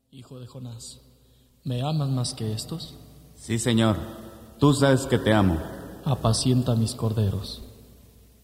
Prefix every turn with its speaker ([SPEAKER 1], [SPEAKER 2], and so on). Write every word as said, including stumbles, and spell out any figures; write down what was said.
[SPEAKER 1] Hijo de Jonás, ¿me amas más que estos?
[SPEAKER 2] Sí, Señor, tú sabes que te amo.
[SPEAKER 1] Apacienta mis corderos.